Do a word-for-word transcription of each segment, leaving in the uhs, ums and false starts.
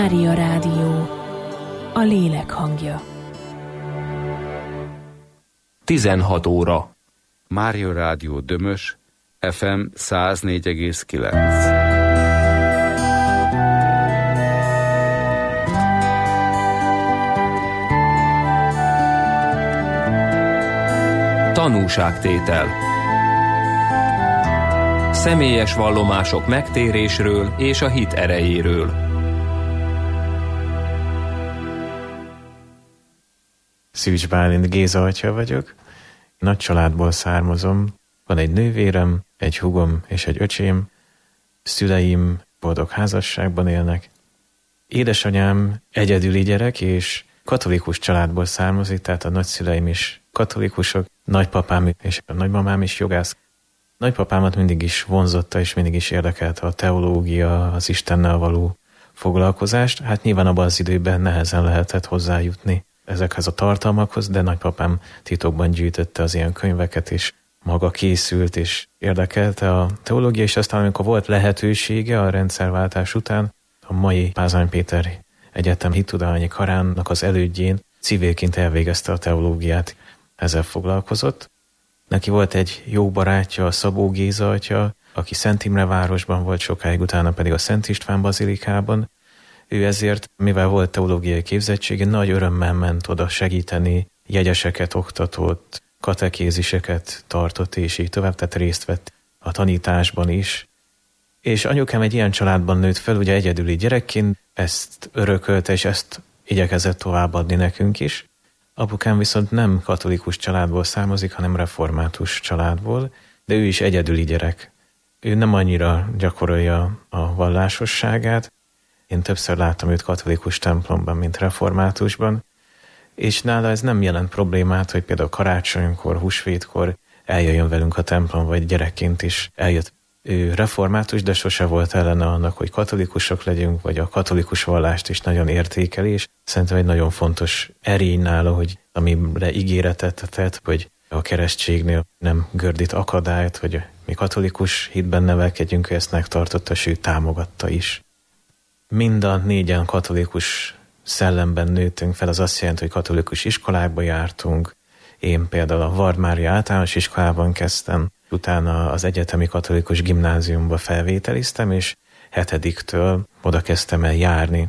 Mária Rádió, a lélek hangja. tizenhat óra. Mária Rádió Dömös, ef em száz négy egész kilenc. Tanúságtétel. Személyes vallomások megtérésről és a hit erejéről. Szűcs Bálint Géza atya vagyok. Nagy családból származom. Van egy nővérem, egy húgom és egy öcsém. Szüleim boldog házasságban élnek. Édesanyám egyedüli gyerek, és katolikus családból származik, tehát a nagyszüleim is katolikusok, nagypapám és a nagymamám is jogász. Nagypapámat mindig is vonzotta, és mindig is érdekelte a teológia, az Istennel való foglalkozást. Hát nyilván abban az időben nehezen lehetett hozzájutni ezekhez a tartalmakhoz, de nagypapám titokban gyűjtötte az ilyen könyveket, és maga készült, és érdekelte a teológia, és aztán amikor volt lehetősége a rendszerváltás után, a mai Pázmány Péter Egyetem Hittudományi Karának az elődjén civilként elvégezte a teológiát, ezzel foglalkozott. Neki volt egy jó barátja, a Szabó Géza atya, aki Szent Imre városban volt sokáig, utána pedig a Szent István bazilikában. Ő ezért, mivel volt teológiai képzettsége, nagy örömmel ment oda segíteni, jegyeseket oktatott, katekéziseket tartott, és így tovább, tehát részt vett a tanításban is. És anyukám egy ilyen családban nőtt fel, ugye egyedüli gyerekként, ezt örökölte, és ezt igyekezett továbbadni nekünk is. Apukám viszont nem katolikus családból származik, hanem református családból, de ő is egyedüli gyerek. Ő nem annyira gyakorolja a vallásosságát. Én többször láttam őt katolikus templomban, mint reformátusban, és nála ez nem jelent problémát, hogy például karácsonykor, húsvétkor eljöjjön velünk a templom, vagy gyerekként is eljött. Ő református, de sose volt ellene annak, hogy katolikusok legyünk, vagy a katolikus vallást is nagyon értékeli, és szerintem egy nagyon fontos erény nála, hogy amire ígéretet tett, hogy a keresztségnél nem gördít akadályt, hogy mi katolikus hitben nevelkedjünk, ő ezt megtartotta, sőt támogatta is. Mind a négyen katolikus szellemben nőttünk fel, az azt jelenti, hogy katolikus iskolákba jártunk. Én például a Vard Mária általános iskolában kezdtem, utána az egyetemi katolikus gimnáziumba felvételiztem, és hetediktől oda kezdtem el járni.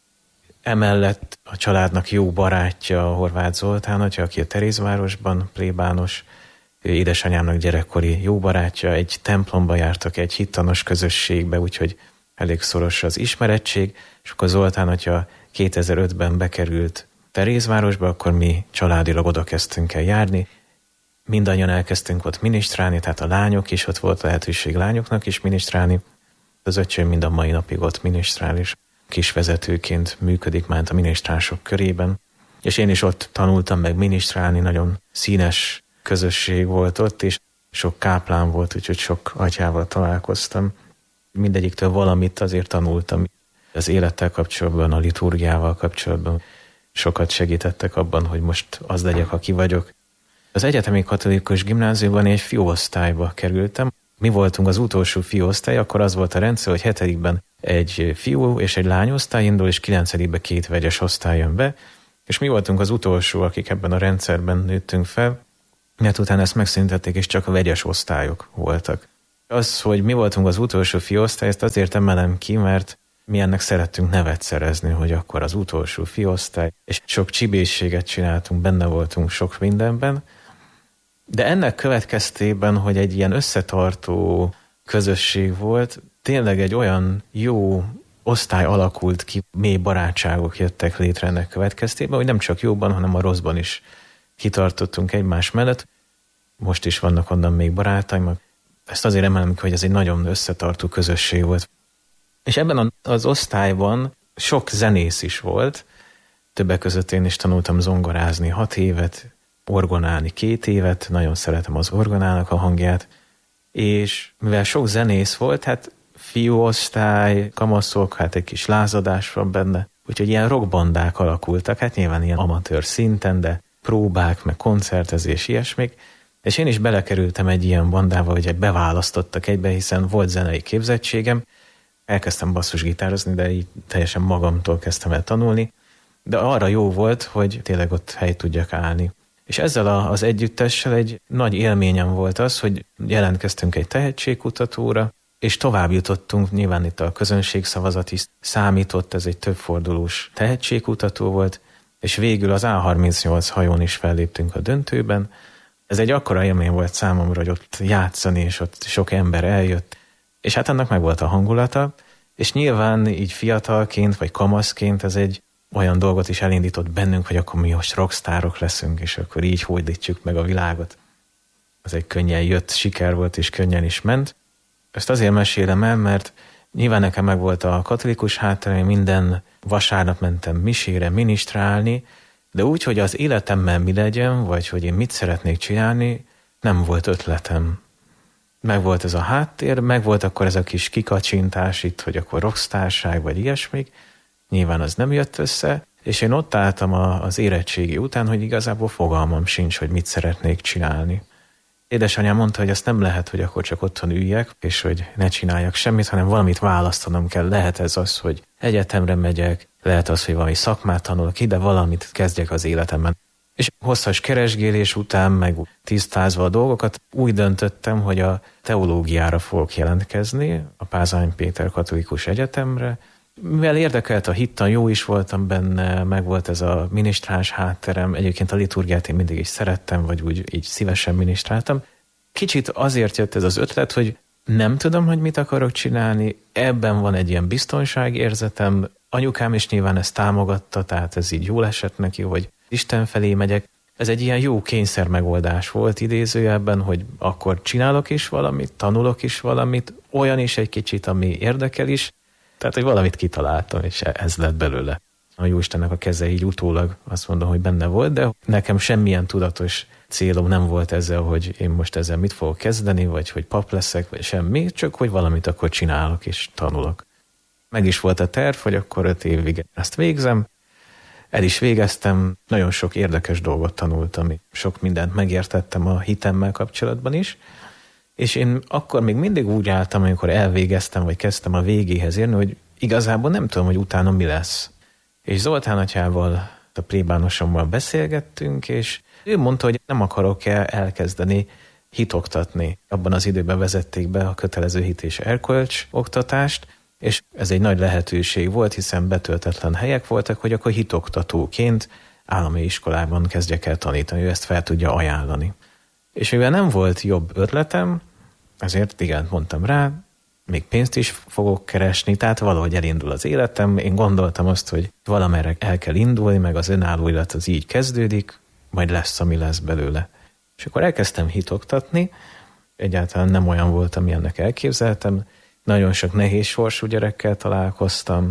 Emellett a családnak jó barátja a Horváth Zoltán atya, aki a Terézvárosban plébános, édesanyámnak gyerekkori jó barátja, egy templomba jártak, egy hittanos közösségbe, úgyhogy elég szoros az ismerettség, és akkor Zoltán atya kétezer-ötben bekerült Terézvárosba, akkor mi családilag oda kezdtünk el járni. Mindannyian elkezdtünk ott minisztrálni, tehát a lányok is, ott volt lehetőség lányoknak is minisztrálni. Az öcsém mind a mai napig ott minisztrál, és kisvezetőként működik már a minisztránsok körében. És én is ott tanultam meg minisztrálni, nagyon színes közösség volt ott, és sok káplán volt, úgyhogy sok atyával találkoztam. Mindegyiktől valamit azért tanultam. Az élettel kapcsolatban, a liturgiával kapcsolatban sokat segítettek abban, hogy most az legyek, aki vagyok. Az egyetemi katolikus gimnáziumban egy fiúosztályba kerültem. Mi voltunk az utolsó fiúosztály, akkor az volt a rendszer, hogy hetedikben egy fiú és egy lányosztály indul, és kilencedikben két vegyes osztály jön be, és mi voltunk az utolsó, akik ebben a rendszerben nőttünk fel, mert utána ezt megszüntették, és csak a vegyes osztályok voltak. Az, hogy mi voltunk az utolsó fiúosztály, ezt azért emelem ki, mert mi ennek szerettünk nevet szerezni, hogy akkor az utolsó fiúosztály, és sok csibészséget csináltunk, benne voltunk sok mindenben, de ennek következtében, hogy egy ilyen összetartó közösség volt, tényleg egy olyan jó osztály alakult ki, mély barátságok jöttek létre ennek következtében, hogy nem csak jóban, hanem a rosszban is kitartottunk egymás mellett. Most is vannak onnan még barátaim, ezt azért emelem ki, hogy ez egy nagyon összetartó közösség volt. És ebben az osztályban sok zenész is volt, többek között én is tanultam zongorázni hat évet, orgonálni két évet, nagyon szeretem az orgonának a hangját, és mivel sok zenész volt, hát fiúosztály, kamaszok, hát egy kis lázadás van benne, úgyhogy ilyen rockbandák alakultak, hát nyilván ilyen amatőr szinten, de próbák, meg koncertezés, ilyesmik, és én is belekerültem egy ilyen bandába, hogy beválasztottak egybe, hiszen volt zenei képzettségem, elkezdtem basszusgitározni, de így teljesen magamtól kezdtem el tanulni, de arra jó volt, hogy tényleg ott helyt tudjak állni. És ezzel az együttessel egy nagy élményem volt az, hogy jelentkeztünk egy tehetségkutatóra, és tovább jutottunk, nyilván itt a közönségszavazat is számított, ez egy többfordulós tehetségkutató volt, és végül az á harmincnyolc hajón is felléptünk a döntőben. Ez egy akkora élmény volt számomra, hogy ott játszani, és ott sok ember eljött, és hát annak meg volt a hangulata, és nyilván így fiatalként, vagy kamaszként ez egy olyan dolgot is elindított bennünk, hogy akkor mi most rockstárok leszünk, és akkor így hódítjuk meg a világot. Ez egy könnyen jött siker volt, és könnyen is ment. Ezt azért mesélem el, mert nyilván nekem meg volt a katolikus hátterem, minden vasárnap mentem misére minisztrálni, de úgy, hogy az életemmel mi legyen, vagy hogy én mit szeretnék csinálni, nem volt ötletem. Meg volt ez a háttér, meg volt akkor ez a kis kikacsintás itt, hogy akkor rockstárság, vagy ilyesmik. Nyilván az nem jött össze, és én ott álltam az érettségi után, hogy igazából fogalmam sincs, hogy mit szeretnék csinálni. Édesanyám mondta, hogy ezt nem lehet, hogy akkor csak otthon üljek, és hogy ne csináljak semmit, hanem valamit választanom kell. Lehet ez az, hogy egyetemre megyek, lehet az, hogy valami szakmát tanulok ki, de valamit kezdjek az életemben. És hosszas keresgélés után, meg tisztázva a dolgokat, úgy döntöttem, hogy a teológiára fogok jelentkezni, a Pázmány Péter Katolikus Egyetemre. Mivel érdekelt a hittan, jó is voltam benne, meg volt ez a minisztráns hátterem, egyébként a liturgiát én mindig is szerettem, vagy úgy így szívesen minisztráltam. Kicsit azért jött ez az ötlet, hogy nem tudom, hogy mit akarok csinálni, ebben van egy ilyen biztonságérzetem, anyukám is nyilván ezt támogatta, tehát ez így jól esett neki, hogy Isten felé megyek. Ez egy ilyen jó kényszer megoldás volt idézőjelben, hogy akkor csinálok is valamit, tanulok is valamit, olyan is egy kicsit, ami érdekel is, tehát, hogy valamit kitaláltam, és ez lett belőle. A Jóistennek a keze így utólag azt mondom, hogy benne volt, de nekem semmilyen tudatos célom nem volt ezzel, hogy én most ezzel mit fogok kezdeni, vagy hogy pap leszek, vagy semmi, csak hogy valamit akkor csinálok és tanulok. Meg is volt a terv, hogy akkor öt évig ezt végzem. El is végeztem, nagyon sok érdekes dolgot tanultam, sok mindent megértettem a hitemmel kapcsolatban is, és én akkor még mindig úgy álltam, amikor elvégeztem, vagy kezdtem a végéhez érni, hogy igazából nem tudom, hogy utána mi lesz. És Zoltán atyával, a plébánosommal beszélgettünk, és ő mondta, hogy nem akarok elkezdeni hitoktatni. Abban az időben vezették be a kötelező hit és erkölcs oktatást, és ez egy nagy lehetőség volt, hiszen betöltetlen helyek voltak, hogy akkor hitoktatóként állami iskolában kezdjek el tanítani, ő ezt fel tudja ajánlani. És mivel nem volt jobb ötletem, ezért igen, mondtam rá, még pénzt is fogok keresni, tehát valahogy elindul az életem. Én gondoltam azt, hogy valamerre el kell indulni, meg az önálló élet az így kezdődik, majd lesz, ami lesz belőle. És akkor elkezdtem hitoktatni, egyáltalán nem olyan volt, ami ennek elképzeltem. Nagyon sok nehéz sorsú gyerekkel találkoztam,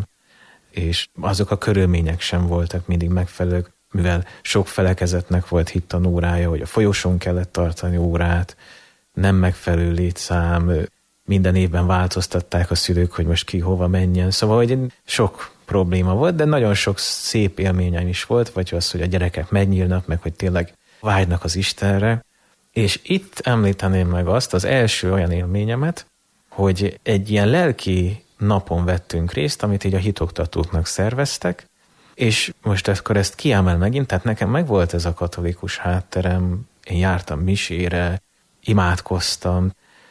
és azok a körülmények sem voltak mindig megfelelők, mivel sok felekezetnek volt hittanórája, hogy a folyosón kellett tartani órát, nem megfelelő létszám, minden évben változtatták a szülők, hogy most ki hova menjen. Szóval hogy sok probléma volt, de nagyon sok szép élményem is volt, vagy az, hogy a gyerekek megnyílnak, meg hogy tényleg vágynak az Istenre. És itt említeném meg azt, az első olyan élményemet, hogy egy ilyen lelki napon vettünk részt, amit így a hitoktatóknak szerveztek, és most akkor ezt kiemel megint, tehát nekem megvolt ez a katolikus hátterem, én jártam misére, imádkoztam,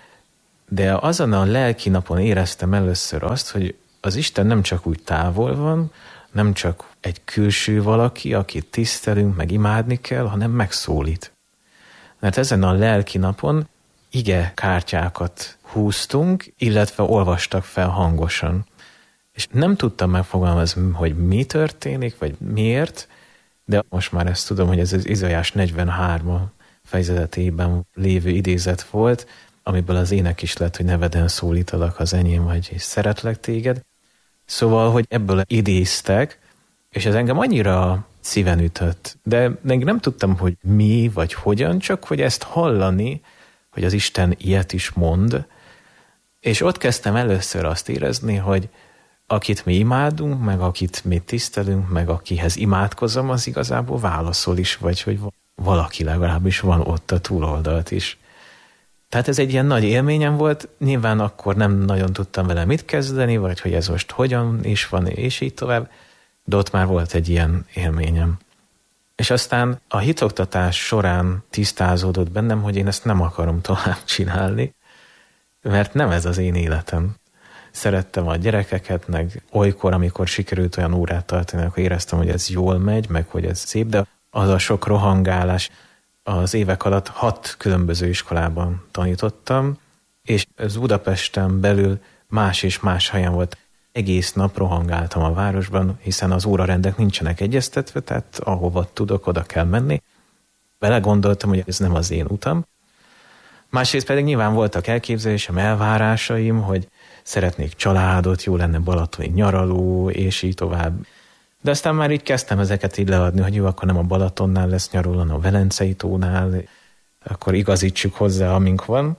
de azon a lelki napon éreztem először azt, hogy az Isten nem csak úgy távol van, nem csak egy külső valaki, akit tisztelünk, meg imádni kell, hanem megszólít. Mert ezen a lelki napon ige kártyákat húztunk, illetve olvastak fel hangosan. És nem tudtam megfogalmazni, hogy mi történik, vagy miért, de most már ezt tudom, hogy ez az Izaiás negyvenhárom fejezetében lévő idézet volt, amiből az ének is lett, hogy neveden szólítalak, az enyém vagy, és szeretlek téged. Szóval, hogy ebből idéztek, és ez engem annyira szíven ütött, de még nem tudtam, hogy mi, vagy hogyan, csak hogy ezt hallani, hogy az Isten ilyet is mond, és ott kezdtem először azt érezni, hogy akit mi imádunk, meg akit mi tisztelünk, meg akihez imádkozom, az igazából válaszol is, vagy hogy valaki legalábbis van ott a túloldalt is. Tehát ez egy ilyen nagy élményem volt, nyilván akkor nem nagyon tudtam vele mit kezdeni, vagy hogy ez most hogyan is van, és így tovább, de ott már volt egy ilyen élményem. És aztán a hitoktatás során tisztázódott bennem, hogy én ezt nem akarom tovább csinálni, mert nem ez az én életem. Szerettem a gyerekeket, meg olykor, amikor sikerült olyan órát tartani, akkor éreztem, hogy ez jól megy, meg hogy ez szép, de az a sok rohangálás, az évek alatt hat különböző iskolában tanítottam, és ez Budapesten belül más és más helyen volt. Egész nap rohangáltam a városban, hiszen az órarendek nincsenek egyeztetve, tehát ahova tudok, oda kell menni. Belegondoltam, hogy ez nem az én utam. Másrészt pedig nyilván voltak elképzelésem, elvárásaim, hogy szeretnék családot, jó lenne balatoni nyaraló, és így tovább. De aztán már így kezdtem ezeket így leadni, hogy jó, akkor nem a Balatonnál lesz nyaraló, hanem a Velencei tónál, akkor igazítsuk hozzá, amink van.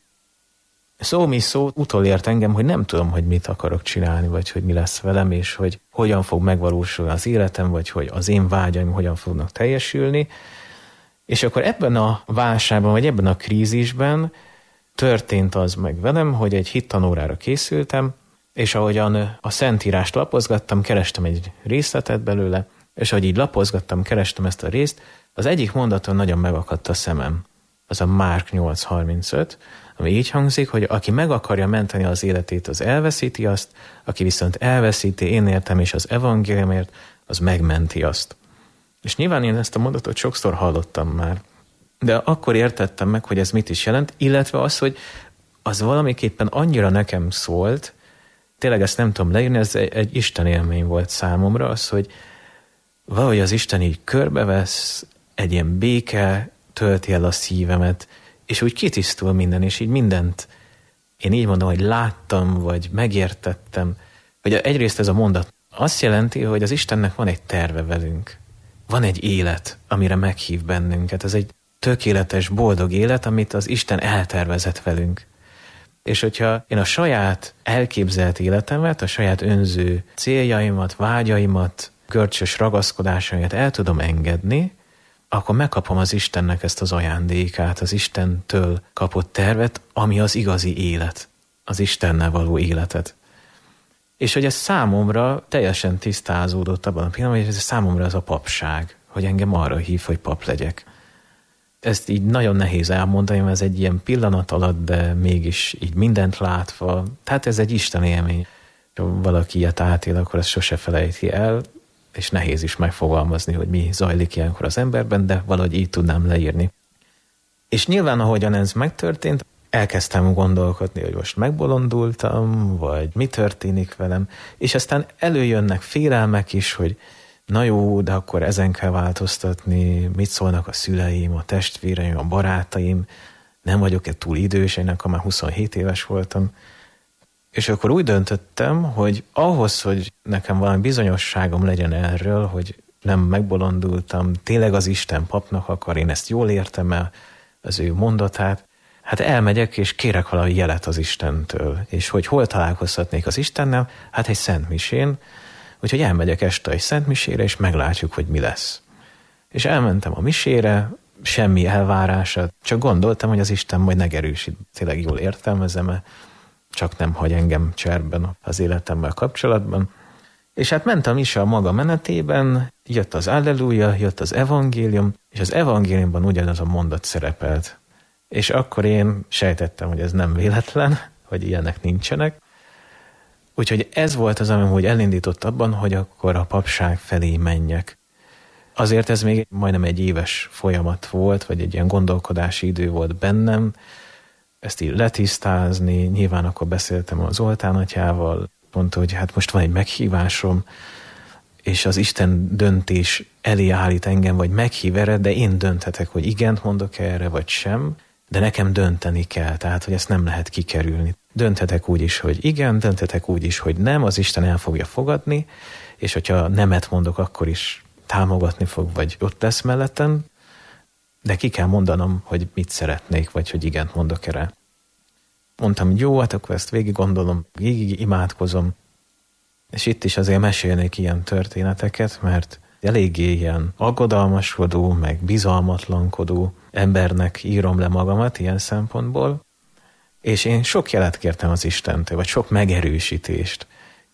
Szó mi szó utolért engem, hogy nem tudom, hogy mit akarok csinálni, vagy hogy mi lesz velem, és hogy hogyan fog megvalósulni az életem, vagy hogy az én vágyaim hogyan fognak teljesülni. És akkor ebben a válságban, vagy ebben a krízisben történt az meg velem, hogy egy hittanórára készültem, és ahogyan a Szentírást lapozgattam, kerestem egy részletet belőle, és ahogy így lapozgattam, kerestem ezt a részt, az egyik mondaton nagyon megakadt a szemem. Az a Márk nyolc harmincöt, ami így hangzik, hogy aki meg akarja menteni az életét, az elveszíti azt, aki viszont elveszíti én értem és az evangéliumért, az megmenti azt. És nyilván én ezt a mondatot sokszor hallottam már, de akkor értettem meg, hogy ez mit is jelent, illetve az, hogy az valamiképpen annyira nekem szólt, tényleg ezt nem tudom leírni, ez egy, egy Isten élmény volt számomra, az, hogy valahogy az Isten így körbevesz, egy ilyen béke tölti el a szívemet, és úgy kitisztul minden, és így mindent, én így mondom, hogy láttam, vagy megértettem, hogy egyrészt ez a mondat azt jelenti, hogy az Istennek van egy terve velünk. Van egy élet, amire meghív bennünket. Ez egy tökéletes, boldog élet, amit az Isten eltervezett velünk. És hogyha én a saját elképzelt életemet, a saját önző céljaimat, vágyaimat, görcsös ragaszkodásaimat el tudom engedni, akkor megkapom az Istennek ezt az ajándékát, az Istentől kapott tervet, ami az igazi élet, az Istennel való életet. És hogy ez számomra teljesen tisztázódott abban a pillanatban, hogy ez számomra az a papság, hogy engem arra hív, hogy pap legyek. Ezt így nagyon nehéz elmondani, mert ez egy ilyen pillanat alatt, de mégis így mindent látva. Tehát ez egy Isten élmény. Ha valaki ilyet átél, akkor ezt sose felejti el, és nehéz is megfogalmazni, hogy mi zajlik ilyenkor az emberben, de valahogy így tudnám leírni. És nyilván, ahogyan ez megtörtént, elkezdtem gondolkodni, hogy most megbolondultam, vagy mi történik velem, és aztán előjönnek félelmek is, hogy na jó, de akkor ezen kell változtatni, mit szólnak a szüleim, a testvéreim, a barátaim, nem vagyok-e túl idős, én akkor már huszonhét éves voltam. És akkor úgy döntöttem, hogy ahhoz, hogy nekem valami bizonyosságom legyen erről, hogy nem megbolondultam, tényleg az Isten papnak akar, én ezt jól értem el, az ő mondatát, hát elmegyek és kérek valami jelet az Istentől. És hogy hol találkozhatnék az Istennel? Hát egy szentmisén, úgyhogy elmegyek este egy szentmisére, és meglátjuk, hogy mi lesz. És elmentem a misére, semmi elvárása, csak gondoltam, hogy az Isten majd megerősít. Tényleg jól értelmezem-e, csak nem hagy engem cserben az életemmel kapcsolatban. És hát mentem is a maga menetében, jött az Alleluja, jött az evangélium, és az evangéliumban ugyanaz a mondat szerepelt. És akkor én sejtettem, hogy ez nem véletlen, hogy ilyenek nincsenek. Úgyhogy ez volt az, ami úgy elindított abban, hogy akkor a papság felé menjek. Azért ez még majdnem egy éves folyamat volt, vagy egy ilyen gondolkodási idő volt bennem, ezt így letisztázni, nyilván akkor beszéltem az Zoltán atyával, mondta, hogy hát most van egy meghívásom, és az Isten döntés elé állít engem, vagy meghív erre, de én dönthetek, hogy igent mondok erre, vagy sem, de nekem dönteni kell, tehát, hogy ezt nem lehet kikerülni. Dönthetek úgy is, hogy igen, dönthetek úgy is, hogy nem, az Isten el fogja fogadni, és hogyha nemet mondok, akkor is támogatni fog, vagy ott lesz mellettem, de ki kell mondanom, hogy mit szeretnék, vagy hogy igent mondok erre. Mondtam, jó, hát akkor ezt végig gondolom, végig imádkozom, és itt is azért mesélnék ilyen történeteket, mert eléggé ilyen aggodalmaskodó, meg bizalmatlankodó embernek írom le magamat ilyen szempontból, És én sok jelet kértem az Istentől, vagy sok megerősítést.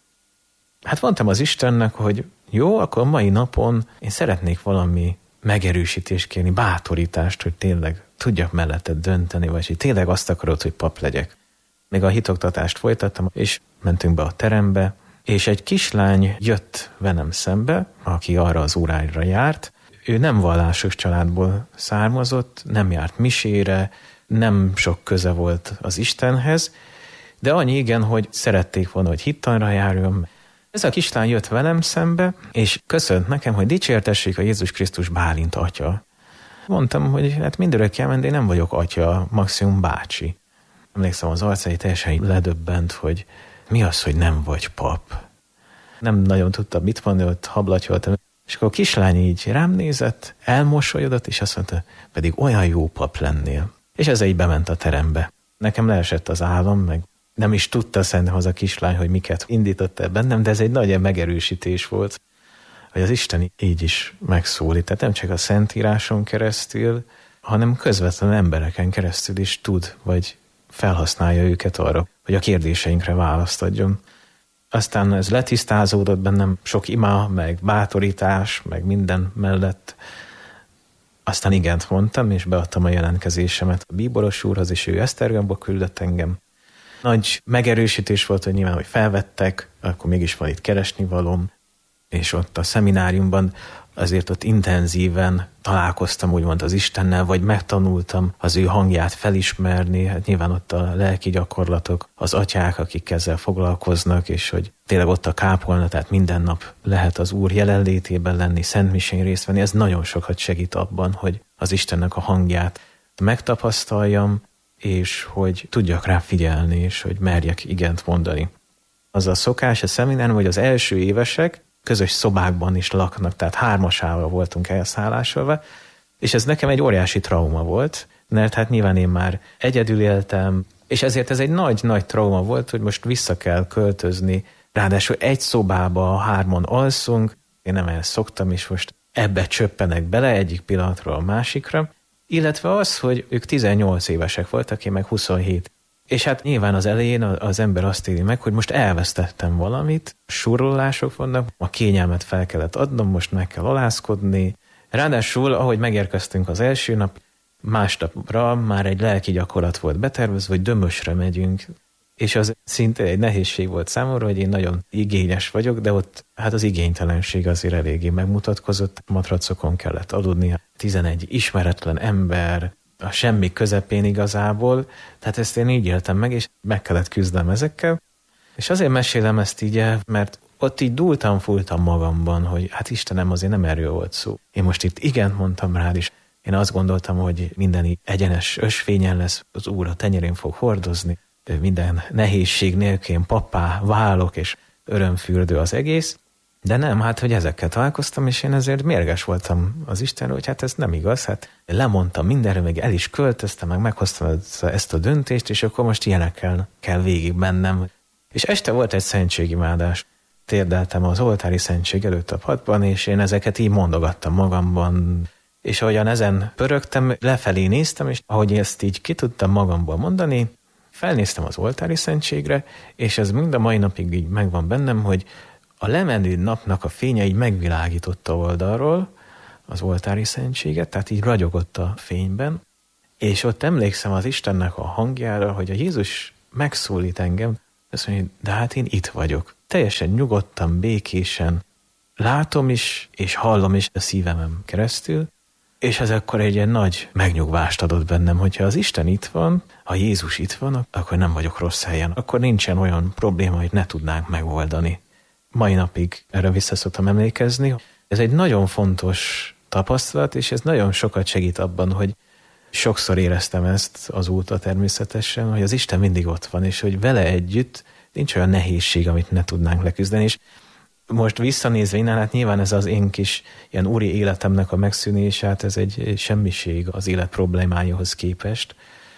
Hát mondtam az Istennek, hogy jó, akkor mai napon én szeretnék valami megerősítést kérni, bátorítást, hogy tényleg tudjak melletted dönteni, vagy hogy tényleg azt akarod, hogy pap legyek. Még a hitoktatást folytattam, és mentünk be a terembe, és egy kislány jött velem szembe, aki arra az órára járt. Ő nem vallásos családból származott, nem járt misére, nem sok köze volt az Istenhez, de annyi igen, hogy szerették volna, hogy hittanra járjon. Ez a kislány jött velem szembe, és köszönt nekem, hogy dicsértessék a Jézus Krisztus Bálint atya. Mondtam, hogy hát mindörökké, de én nem vagyok atya, maximum bácsi. Emlékszem, az arcai teljesen ledöbbent, hogy mi az, hogy nem vagy pap. Nem nagyon tudtam, mit mondani, ott hablatyoltam. És akkor a kislány így rám nézett, elmosolyodott, és azt mondta, pedig olyan jó pap lennél. És ez így bement a terembe. Nekem leesett az álom, meg nem is tudta szerintem az a kislány, hogy miket indított el bennem, de ez egy nagy megerősítés volt, hogy az Isten így is megszólít. Tehát nem csak a Szentíráson keresztül, hanem közvetlenül embereken keresztül is tud, vagy felhasználja őket arra, hogy a kérdéseinkre választ adjon. Aztán ez letisztázódott bennem, sok ima, meg bátorítás, meg minden mellett. Aztán igent mondtam, és beadtam a jelentkezésemet a bíboros úrhoz, és ő Esztergomba küldött engem. Nagy megerősítés volt, hogy nyilván, hogy felvettek, akkor mégis van itt keresni valóm, és ott a szemináriumban azért ott intenzíven találkoztam úgymond az Istennel, vagy megtanultam az ő hangját felismerni, hát nyilván ott a lelki gyakorlatok, az atyák, akik ezzel foglalkoznak, és hogy tényleg ott a kápolna, tehát minden nap lehet az Úr jelenlétében lenni, szentmisén részt venni, ez nagyon sokat segít abban, hogy az Istennek a hangját megtapasztaljam, és hogy tudjak rá figyelni, és hogy merjek igent mondani. Az a szokás a szeminárium, hogy az első évesek közös szobákban is laknak, tehát hármasával voltunk elszállásolva, és ez nekem egy óriási trauma volt, mert hát nyilván én már egyedül éltem, és ezért ez egy nagy-nagy trauma volt, hogy most vissza kell költözni, ráadásul egy szobába hárman alszunk, én nem ezt szoktam, és most ebbe csöppenek bele egyik pillanatról a másikra, illetve az, hogy ők tizennyolc évesek voltak, én meg huszonhét. És hát nyilván az elején az ember azt éli meg, hogy most elvesztettem valamit, surlólások vannak, a kényelmet fel kellett adnom, most meg kell alázkodni. Ráadásul, ahogy megérkeztünk az első nap, másnapra már egy lelki gyakorlat volt betervezve, hogy Dömösre megyünk, és az szinte egy nehézség volt számomra, hogy én nagyon igényes vagyok, de ott hát az igénytelenség azért eléggé megmutatkozott, matracokon kellett aludni, tizenegy ismeretlen ember, a semmi közepén igazából, tehát ezt én így éltem meg, és meg kellett küzdenem ezekkel. És azért mesélem ezt így, mert ott így dúltam, fúltam magamban, hogy hát Istenem, azért nem erről volt szó. Én most itt igent mondtam rád is. Én azt gondoltam, hogy minden így egyenes ösvényen lesz, az Úr a tenyerén fog hordozni, minden nehézség nélkül én pappá válok, és örömfürdő az egész. De nem, hát, hogy ezekkel találkoztam, és én ezért mérges voltam az Istenről, hogy hát ez nem igaz, hát lemondtam mindenről, még el is költöztem, meg meghoztam ezt a döntést, és akkor most ilyenekkel kell végig mennem. És este volt egy szentségimádás. Térdeltem az oltári szentség előtt a padban, és én ezeket így mondogattam magamban, és ahogyan ezen pörögtem, lefelé néztem, és ahogy ezt így ki tudtam magamból mondani, felnéztem az oltári szentségre, és ez mind a mai napig így megvan bennem, hogy a lemenő napnak a fénye így megvilágította oldalról az oltári szentséget, tehát így ragyogott a fényben, és ott emlékszem az Istennek a hangjára, hogy a Jézus megszólít engem, azt mondja, de hát én itt vagyok. Teljesen nyugodtan, békésen látom is, és hallom is a szívemem keresztül, és ez akkor egy ilyen nagy megnyugvást adott bennem, hogyha az Isten itt van, ha Jézus itt van, akkor nem vagyok rossz helyen, akkor nincsen olyan probléma, hogy ne tudnánk megoldani. Mai napig erre vissza szoktam emlékezni. Ez egy nagyon fontos tapasztalat, és ez nagyon sokat segít abban, hogy sokszor éreztem ezt azóta természetesen, hogy az Isten mindig ott van, és hogy vele együtt nincs olyan nehézség, amit ne tudnánk leküzdeni. És most visszanézve innen, hát nyilván ez az én kis ilyen úri életemnek a megszűnése, hát ez egy semmiség az élet problémájához képest.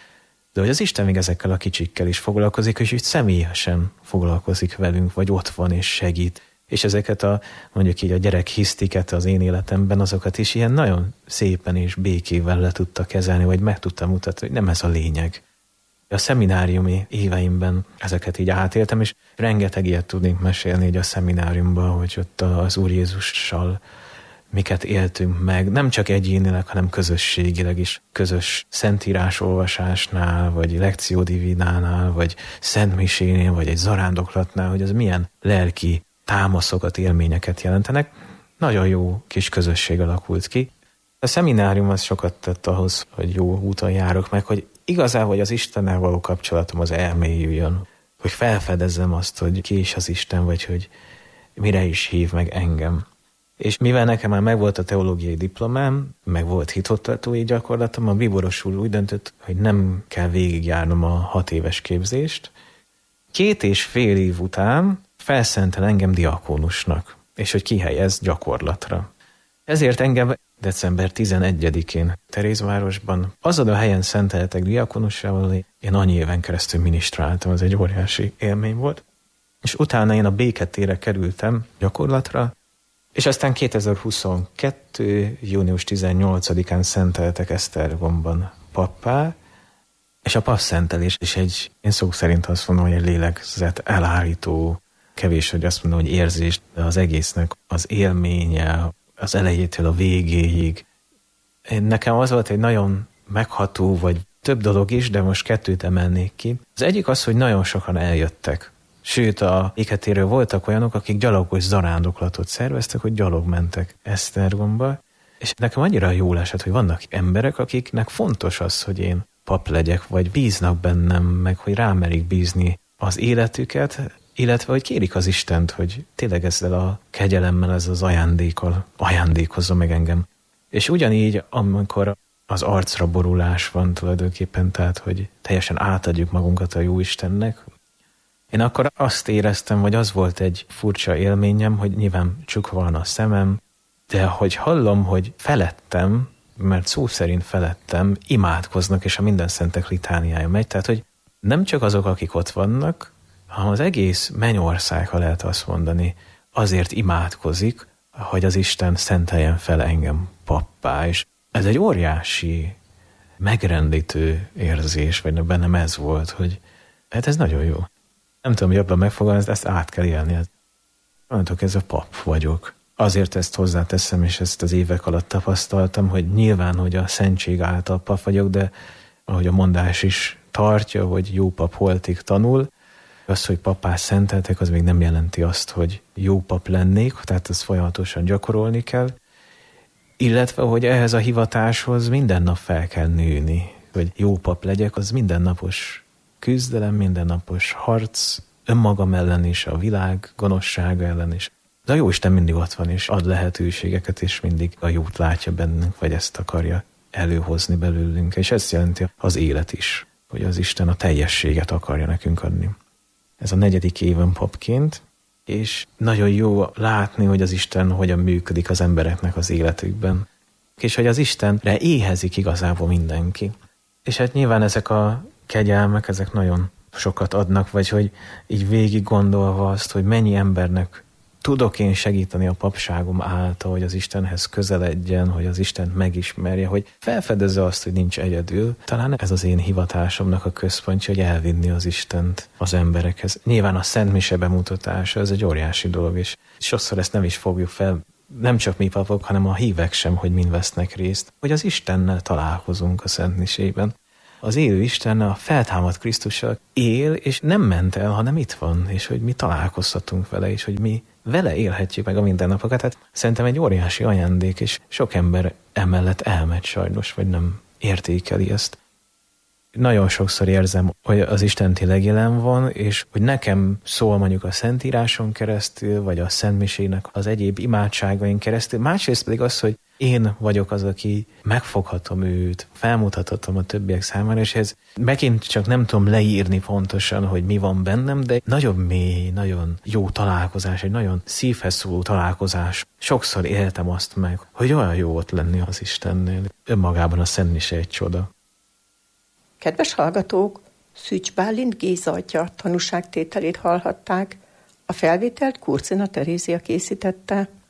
De hogy az Isten még ezekkel a kicsikkel is foglalkozik, és így személyesen foglalkozik velünk, vagy ott van és segít. És ezeket a, mondjuk így a gyerek hisztiket az én életemben, azokat is ilyen nagyon szépen és békével le tudta kezelni, vagy meg tudta mutatni, hogy nem ez a lényeg. A szemináriumi éveimben ezeket így átéltem, és rengeteg ilyet tudnék mesélni így a szemináriumban, hogy ott az Úr Jézussal miket éltünk meg, nem csak egyénileg, hanem közösségileg is. Közös szentírás olvasásnál, vagy lekció divinánál, vagy szentmisénél, vagy egy zarándoklatnál, hogy az milyen lelki támaszokat, élményeket jelentenek. Nagyon jó kis közösség alakult ki. A szeminárium az sokat tett ahhoz, hogy jó úton járok meg, hogy igazából hogy az Istennel való kapcsolatom az elmélyüljön, hogy felfedezzem azt, hogy ki is az Isten, vagy hogy mire is hív meg engem. És mivel nekem már megvolt a teológiai diplomám, meg volt hitoktatói gyakorlatom, a bíboros úr úgy döntött, hogy nem kell végigjárnom a hat éves képzést. Két és fél év után felszentel engem diakónusnak, és hogy kihelyez gyakorlatra. Ezért engem december tizenegyedikén Terézvárosban azon a helyen szenteltek diakónussá, ahol én annyi éven keresztül minisztráltam, az egy óriási élmény volt. És utána én a Béketére kerültem gyakorlatra, és aztán kétezer-huszonkettő. június tizennyolcadikán szenteltek Esztergomban pappá, és a pappszentelés is egy, én szó szerint azt mondom, hogy egy lélegzet elállító, kevés, hogy azt mondom, hogy érzés, de az egésznek az élménye, az elejétől a végéig. Én nekem az volt egy nagyon megható, vagy több dolog is, de most kettőt emelnék ki. Az egyik az, hogy nagyon sokan eljöttek. Sőt, a Béketéről voltak olyanok, akik gyalogos zarándoklatot szerveztek, hogy gyalog mentek Esztergomba. És nekem annyira jól esett, hogy vannak emberek, akiknek fontos az, hogy én pap legyek, vagy bíznak bennem, meg hogy rámerik bízni az életüket, illetve hogy kérik az Istent, hogy tényleg ezzel a kegyelemmel, ez az ajándékkal ajándékozza meg engem. És ugyanígy, amikor az arcra borulás van tulajdonképpen, tehát hogy teljesen átadjuk magunkat a Jóistennek, én akkor azt éreztem, hogy az volt egy furcsa élményem, hogy nyilván csukva van a szemem, de hogy hallom, hogy felettem, mert szó szerint felettem, imádkoznak, és a minden szentek litániája megy. Tehát, hogy nem csak azok, akik ott vannak, hanem az egész mennyország, ha lehet azt mondani, azért imádkozik, hogy az Isten szenteljen fel engem pappá. És ez egy óriási, megrendítő érzés, vagy bennem ez volt, hogy hát ez nagyon jó. Nem tudom jobban megfogalmazni, ezt át kell élni. Mondtok, ez a pap vagyok. Azért ezt hozzáteszem, és ezt az évek alatt tapasztaltam, hogy nyilván, hogy a szentség által pap vagyok, de ahogy a mondás is tartja, hogy jó pap holtig tanul, az, hogy pappá szenteltek, az még nem jelenti azt, hogy jó pap lennék, tehát ezt folyamatosan gyakorolni kell, illetve, hogy ehhez a hivatáshoz minden nap fel kell nőni, hogy jó pap legyek, az mindennapos küzdelem, mindennapos harc, önmagam ellen is, a világ gonoszsága ellen is. De a Jóisten mindig ott van, és ad lehetőségeket, és mindig a jót látja bennünk, vagy ezt akarja előhozni belőlünk. És ezt jelenti az élet is, hogy az Isten a teljességet akarja nekünk adni. Ez a negyedik évem papként, és nagyon jó látni, hogy az Isten hogyan működik az embereknek az életükben, és hogy az Istenre éhezik igazából mindenki. És hát nyilván ezek a kegyelmek, ezek nagyon sokat adnak, vagy hogy így végig gondolva azt, hogy mennyi embernek tudok én segíteni a papságom által, hogy az Istenhez közeledjen, hogy az Istent megismerje, hogy felfedezze azt, hogy nincs egyedül. Talán ez az én hivatásomnak a központja, hogy elvinni az Istent az emberekhez. Nyilván a Szent Mise bemutatása, ez egy óriási dolog, és sokszor ezt nem is fogjuk fel, nem csak mi papok, hanem a hívek sem, hogy mind vesznek részt, hogy az Istennel találkozunk a Szent Misében. Az élő Isten, a feltámadt Krisztussal él, és nem ment el, hanem itt van, és hogy mi találkozhatunk vele, és hogy mi vele élhetjük meg a mindennapokat. Hát szerintem egy óriási ajándék, és sok ember emellett elmegy sajnos, vagy nem értékeli ezt. Nagyon sokszor érzem, hogy az Isten tényleg jelen van, és hogy nekem szól mondjuk a Szentíráson keresztül, vagy a Szentmisének az egyéb imádságain keresztül. Másrészt pedig az, hogy én vagyok az, aki megfoghatom őt, felmutathatom a többiek számára, és ez megint csak nem tudom leírni pontosan, hogy mi van bennem, de nagyon mély, nagyon jó találkozás, egy nagyon szívhez szóló találkozás. Sokszor éltem azt meg, hogy olyan jó ott lenni az Istennél. Önmagában a Szent Mise egy csoda. Kedves hallgatók, Szűcs Bálint Géza atya tanúságtételét hallhatták. A felvételt Kurcina Terézia készítette.